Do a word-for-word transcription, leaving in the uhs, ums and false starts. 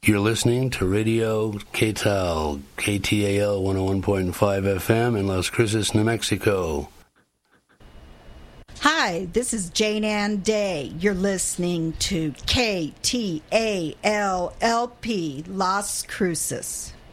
You're listening to Radio K T A L, K T A L one oh one point five F M in Las Cruces, New Mexico. Hi, this is Jane Ann Day. You're listening to K T A L L P Las Cruces.